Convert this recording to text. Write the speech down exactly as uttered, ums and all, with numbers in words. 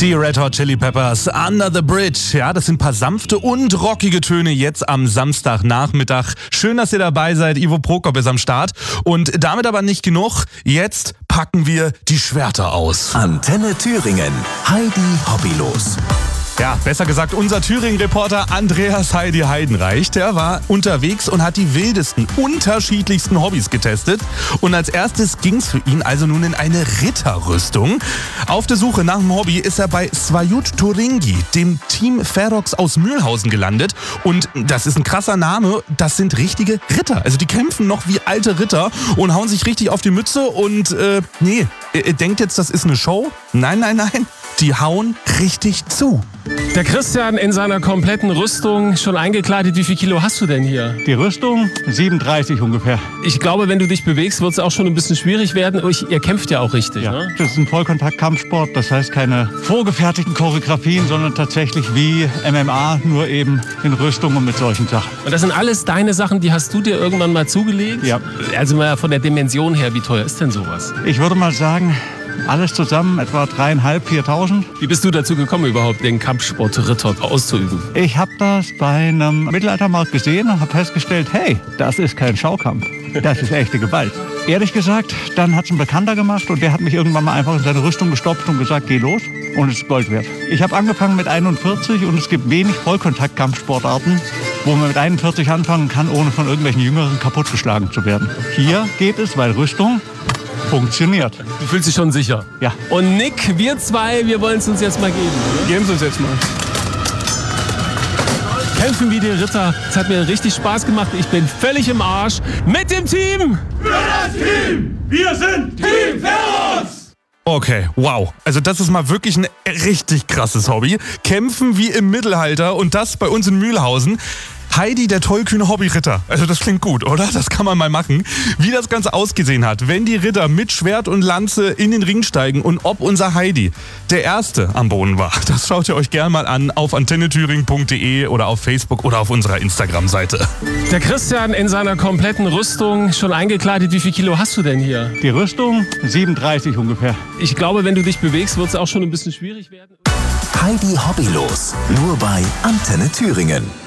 Die Red Hot Chili Peppers, Under the Bridge. Ja, das sind ein paar sanfte und rockige Töne jetzt am Samstagnachmittag. Schön, dass ihr dabei seid. Ivo Prokop ist am Start. Und damit aber nicht genug. Jetzt packen wir die Schwerter aus. Antenne Thüringen. Heidi Hobbylos. Ja, besser gesagt, unser Thüringen-Reporter Andreas Heidi Heidenreich, der war unterwegs und hat die wildesten, unterschiedlichsten Hobbys getestet. Und als erstes ging's für ihn also nun in eine Ritterrüstung. Auf der Suche nach einem Hobby ist er bei Svajut Turingi, dem Team Ferox aus Mühlhausen, gelandet. Und das ist ein krasser Name, das sind richtige Ritter. Also die kämpfen noch wie alte Ritter und hauen sich richtig auf die Mütze. Und äh, nee, ihr denkt jetzt, das ist eine Show? Nein, nein, nein. Die hauen richtig zu. Der Christian in seiner kompletten Rüstung, schon eingekleidet. Wie viel Kilo hast du denn hier? Die Rüstung siebenunddreißig ungefähr. Ich glaube, wenn du dich bewegst, wird es auch schon ein bisschen schwierig werden. Ich, ihr kämpft ja auch richtig, ja, ne? Das ist ein Vollkontakt-Kampfsport. Das heißt keine vorgefertigten Choreografien, sondern tatsächlich wie M M A, nur eben in Rüstung und mit solchen Sachen. Und das sind alles deine Sachen, die hast du dir irgendwann mal zugelegt? Ja. Also mal von der Dimension her, wie teuer ist denn sowas? Ich würde mal sagen, alles zusammen etwa dreieinhalb, viertausend. Wie bist du dazu gekommen, überhaupt den Kampfsport Ritter auszuüben? Ich habe das bei einem Mittelaltermarkt gesehen und habe festgestellt, hey, das ist kein Schaukampf, das ist echte Gewalt. Ehrlich gesagt, dann hat es ein Bekannter gemacht und der hat mich irgendwann mal einfach in seine Rüstung gestopft und gesagt, geh los, und es ist Gold wert. Ich habe angefangen mit einundvierzig und es gibt wenig Vollkontakt-Kampfsportarten, wo man mit einundvierzig anfangen kann, ohne von irgendwelchen Jüngeren kaputtgeschlagen zu werden. Hier geht es, weil Rüstung funktioniert. Du fühlst dich schon sicher? Ja. Und Nick, wir zwei, wir wollen es uns jetzt mal geben. Oder? Geben Sie uns jetzt mal. Kämpfen wie die Ritter. Es hat mir richtig Spaß gemacht. Ich bin völlig im Arsch. Mit dem Team! Für das Team! Wir sind Team Ferox! Okay, wow. Also das ist mal wirklich ein richtig krasses Hobby. Kämpfen wie im Mittelalter und das bei uns in Mühlhausen. Heidi, der tollkühne Hobbyritter. Also das klingt gut, oder? Das kann man mal machen. Wie das Ganze ausgesehen hat, wenn die Ritter mit Schwert und Lanze in den Ring steigen und ob unser Heidi der Erste am Boden war, das schaut ihr euch gerne mal an auf antenne thüringen punkt de oder auf Facebook oder auf unserer Instagram-Seite. Der Christian in seiner kompletten Rüstung, schon eingekleidet. Wie viel Kilo hast du denn hier? Die Rüstung siebenunddreißig ungefähr. Ich glaube, wenn du dich bewegst, wird es auch schon ein bisschen schwierig werden. Heidi Hobbylos. Nur bei Antenne Thüringen.